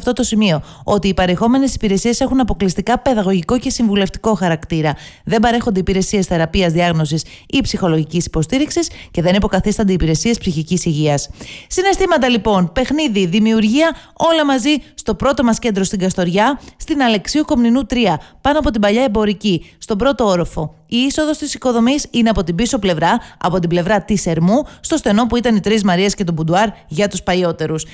αυτό το σημείο, ότι οι παρεχόμενες υπηρεσίες έχουν αποκλειστικά παιδαγωγικό και συμβουλευτικό χαρακτήρα. Δεν παρέχονται υπηρεσίες θεραπείας, διάγνωσης ή ψυχολογικής υποστήριξης και δεν υποκαθίστανται υπηρεσίες ψυχικής υγείας. Συναισθήματα λοιπόν, παιχνίδι, δημιουργία, όλα μαζί στο πρώτο μας κέντρο στην Καστοριά, στην Αλεξίου Κομνηνού 3, πάνω από την παλιά εμπορική, στον πρώτο όροφο. Η είσοδος της οικοδομής είναι από την πίσω πλευρά, από την πλευρά της Ερμού, στο στενό που ήταν οι Τρεις Μαρίες και το μπουντουάρ για τους παλιότερους.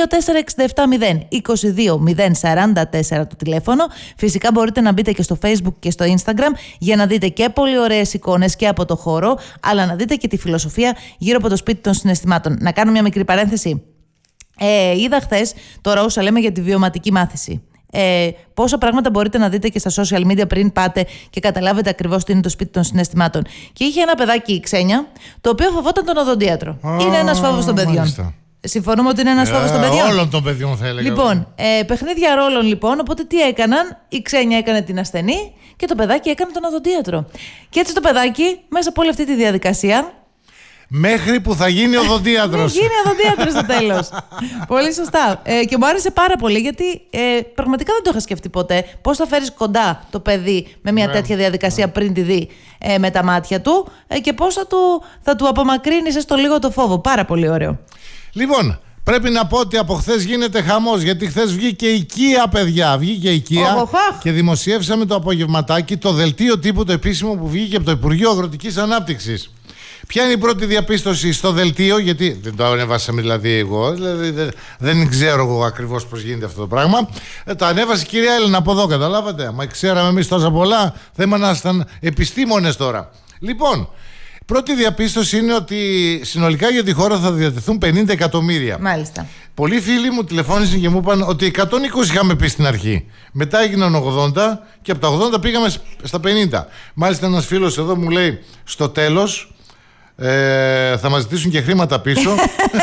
2467-022-044 το τηλέφωνο. Φυσικά μπορείτε να μπείτε και στο Facebook και στο Instagram για να δείτε και πολύ ωραίες εικόνες και από το χώρο, αλλά να δείτε και τη φιλοσοφία γύρω από το σπίτι των συναισθημάτων. Να κάνω μια μικρή παρένθεση. Είδα χθες, τώρα όσα λέμε για τη βιωματική μάθηση. Πόσα πράγματα μπορείτε να δείτε και στα social media πριν πάτε και καταλάβετε ακριβώς τι είναι το σπίτι των συναισθημάτων. Και είχε ένα παιδάκι, η Ξένια, το οποίο φοβόταν τον οδοντίατρο. Είναι ένας φόβος των παιδιών. Μάλιστα. Συμφωνούμε ότι είναι ένας φόβος των παιδιών. Όλων των παιδιών θα έλεγα. Λοιπόν, παιχνίδια ρόλων λοιπόν. Οπότε τι έκαναν, η Ξένια έκανε την ασθενή και το παιδάκι έκανε τον οδοντίατρο. Και έτσι το παιδάκι, μέσα από όλη αυτή τη διαδικασία. Μέχρι που θα γίνει οδοντίατρος. Γίνει οδοντίατρος στο τέλος. Πολύ σωστά. Και μου άρεσε πάρα πολύ γιατί πραγματικά δεν το είχα σκεφτεί ποτέ. Πώς θα φέρεις κοντά το παιδί με μια τέτοια διαδικασία πριν τη δει με τα μάτια του και πώς θα του απομακρύνεις έστω λίγο το φόβο. Πάρα πολύ ωραίο. Λοιπόν, πρέπει να πω ότι από χθες γίνεται χαμός, γιατί χθες βγήκε οικία, παιδιά. Βγήκε οικία και δημοσιεύσαμε το απογευματάκι το δελτίο τύπου το επίσημο που βγήκε από το Υπουργείο Αγροτικής Ανάπτυξης. Ποια είναι η πρώτη διαπίστωση στο δελτίο, γιατί δεν το ανέβασαμε δηλαδή εγώ, δηλαδή δεν ξέρω εγώ ακριβώς πώς γίνεται αυτό το πράγμα. Το ανέβασε η κυρία Έλληνα από εδώ, καταλάβατε. Μα ξέραμε εμείς τόσα πολλά, δεν ήμασταν επιστήμονες τώρα. Λοιπόν, πρώτη διαπίστωση είναι ότι συνολικά για τη χώρα θα διατεθούν 50 εκατομμύρια. Μάλιστα. Πολλοί φίλοι μου τηλεφώνησαν και μου είπαν ότι 120 είχαμε πει στην αρχή. Μετά έγιναν 80 και από τα 80 πήγαμε στα 50. Μάλιστα ένας φίλος εδώ μου λέει στο τέλος θα μας ζητήσουν και χρήματα πίσω.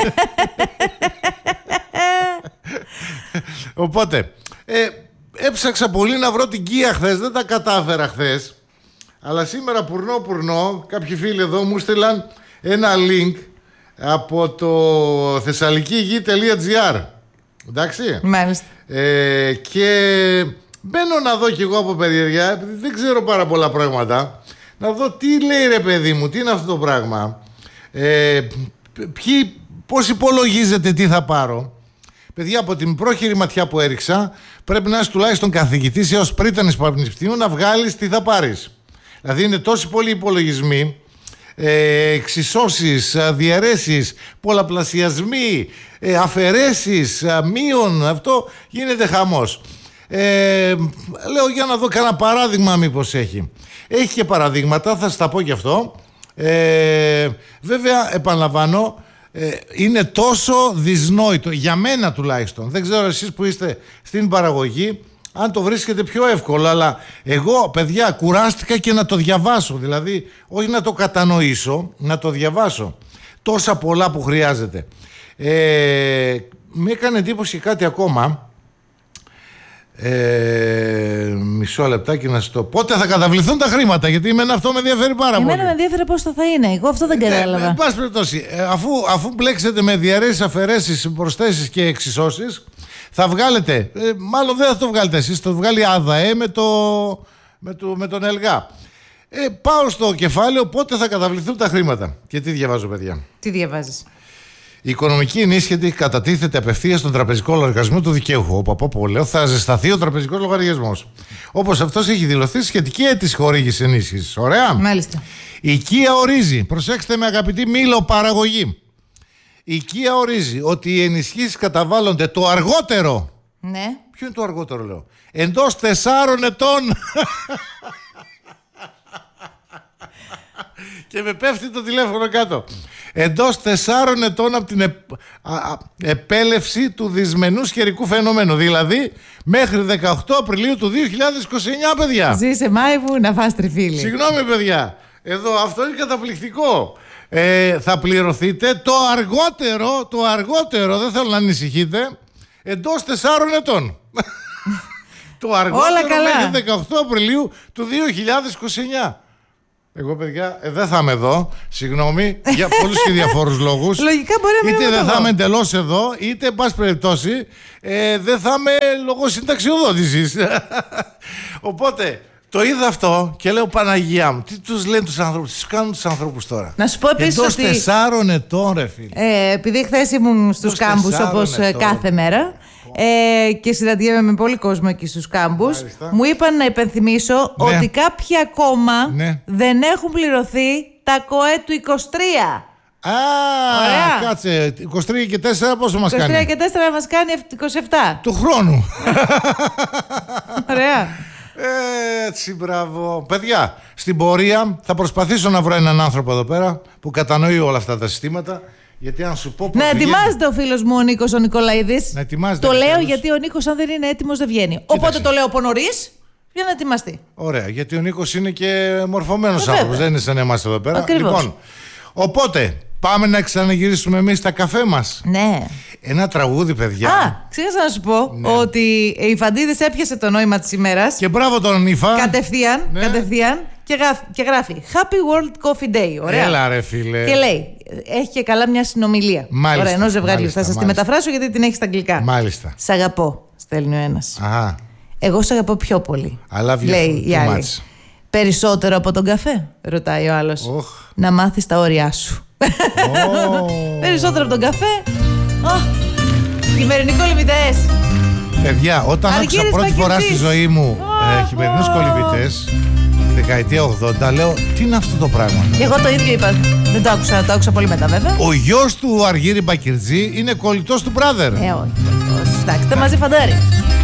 Οπότε έψαξα πολύ να βρω την Κία χθες. Δεν τα κατάφερα χθες. Αλλά σήμερα πουρνό κάποιοι φίλοι εδώ μου στείλαν ένα link από το thessaloniki.gr. Εντάξει. Μάλιστα. Και μπαίνω να δω κι εγώ από περιεργιά, επειδή δεν ξέρω πάρα πολλά πράγματα, να δω τι λέει ρε παιδί μου, τι είναι αυτό το πράγμα, πώς υπολογίζεται τι θα πάρω. Παιδιά, από την πρόχειρη ματιά που έριξα, πρέπει να είσαι τουλάχιστον καθηγητής έως πρίτανης πανεπιστημίου να βγάλεις τι θα πάρεις. Δηλαδή είναι τόσοι πολλοί υπολογισμοί, εξισώσεις, διαιρέσεις, πολλαπλασιασμοί, αφαιρέσεις, μείον, αυτό γίνεται χαμός. Λέω για να δω κανένα παράδειγμα μήπως έχει. Έχει και παραδείγματα, θα σας τα πω κι αυτό. Βέβαια, επαναλαμβάνω, είναι τόσο δυσνόητο, για μένα τουλάχιστον. Δεν ξέρω εσείς που είστε στην παραγωγή, αν το βρίσκετε πιο εύκολο, αλλά εγώ, παιδιά, κουράστηκα και να το διαβάσω. Δηλαδή, όχι να το κατανοήσω, να το διαβάσω. Τόσα πολλά που χρειάζεται. Με έκανε εντύπωση κάτι ακόμα. Μισό λεπτάκι να σας το. Πότε θα καταβληθούν τα χρήματα, γιατί εμένα αυτό με ενδιαφέρει πάρα πολύ. Εμένα με ενδιαφέρει πώς θα είναι. Εγώ αυτό δεν κατάλαβα. Εν πάση περιπτώσει, αφού μπλέξετε με διαρρέσεις, αφαιρέσεις, προσθέσεις και εξισώσεις, θα βγάλετε. Μάλλον δεν θα το βγάλετε εσείς, το βγάλει ΑΔΑΕ με τον ΕΛΓΑ. Πάω στο κεφάλαιο πότε θα καταβληθούν τα χρήματα. Και τι διαβάζω, παιδιά. Τι διαβάζεις? Η οικονομική ενίσχυση κατατίθεται απευθείας στον τραπεζικό λογαριασμό του δικαίου. Όπου λέω, θα ζεσταθεί ο τραπεζικός λογαριασμός. Όπως αυτός έχει δηλωθεί σχετική αίτηση χορήγησης ενίσχυσης. Ωραία. Μάλιστα. Η Κία ορίζει, προσέξτε με αγαπητοί μήλο παραγωγή. Η Κία ορίζει ότι οι ενισχύσεις καταβάλλονται το αργότερο. Ναι. Ποιο είναι το αργότερο, λέω? Εντός 4 ετών. Και με πέφτει το τηλέφωνο κάτω. Εντός 4 ετών από την επέλευση του δυσμενούς καιρικού φαινομένου. Δηλαδή μέχρι 18 Απριλίου του 2029, παιδιά. Ζήσε Μάιβου να φας τριφύλι. Συγγνώμη, παιδιά. Εδώ αυτό είναι καταπληκτικό. Θα πληρωθείτε το αργότερο, δεν θέλω να ανησυχείτε, εντός 4 ετών. Το αργότερο μέχρι 18 Απριλίου του 2029. Εγώ, παιδιά, δεν θα είμαι εδώ. Συγγνώμη, για πολλούς και διαφόρους λόγους. Λογικά μπορεί να μην είτε δεν θα είμαι εντελώς εδώ, είτε, εν πάση περιπτώσει, δεν θα είμαι λόγω συνταξιοδότησης. Οπότε, το είδα αυτό και λέω, Παναγία μου, τι τους λένε τους ανθρώπους, τι τους κάνουν τους ανθρώπους τώρα. Να σου πω επίσης ότι. Εντός 4 ετών, ρε φίλε. Επειδή χθες ήμουν στους κάμπους όπως κάθε μέρα. Και συναντιέμαι με πολύ κόσμο εκεί στους κάμπους. Μάλιστα. Μου είπαν να υπενθυμίσω ότι κάποιοι ακόμα δεν έχουν πληρωθεί τα ΚΟΕ του 23. Ωραία. Κάτσε, 23 και 4 πόσο μας κάνει? 23 και 4 μας κάνει 27 του χρόνου. Ωραία. Έτσι, μπράβο. Παιδιά, στην πορεία θα προσπαθήσω να βρω έναν άνθρωπο εδώ πέρα που κατανοεί όλα αυτά τα συστήματα. Γιατί αν σου πω. Να ετοιμάζεται ο φίλος μου ο Νίκος ο Νικολαίδης. Το λέω γιατί ο Νίκος, αν δεν είναι έτοιμος, δεν βγαίνει. Κοίταξε. Οπότε το λέω από νωρίς για να ετοιμαστεί. Ωραία, γιατί ο Νίκος είναι και μορφωμένος άνθρωπος. Δεν είναι σαν εμάς εδώ πέρα. Ακριβώς. Λοιπόν, οπότε πάμε να ξαναγυρίσουμε εμείς τα καφέ μας. Ναι. Ένα τραγούδι, παιδιά. Ξέχασα να σου πω ότι η Φαντίδης έπιασε το νόημα της ημέρας. Και μπράβο τον Ήφα. Κατευθείαν. Και γράφει Happy World Coffee Day. Ωραία. Έλα, ρε φίλε. Και λέει, έχει και καλά μια συνομιλία. Μάλιστα. Ωραία, ενός ζευγαριού. Θα σας τη μεταφράσω γιατί την έχει στα αγγλικά. Μάλιστα. Σ' αγαπώ, στέλνει ο ένας. Αχα. Εγώ σ' αγαπώ πιο πολύ. Λέει η άλλη. Περισσότερο από τον καφέ, ρωτάει ο άλλος. Να μάθεις τα όρια σου. Περισσότερο από τον καφέ. Χειμερινοί κολυμβητές. Παιδιά, όταν άκουσα πρώτη φορά στη ζωή μου χειμερινούς κολυμβητές, δεκαετία 80, λέω, τι είναι αυτό το πράγμα? Και εγώ το ίδιο είπα. Δεν το άκουσα, το άκουσα πολύ μετά, βέβαια. Ο γιος του Αργύρη Μπακυρτζή είναι κολλητός του Brother. Όχι. Εντάξει, τα μαζί φαντάρι.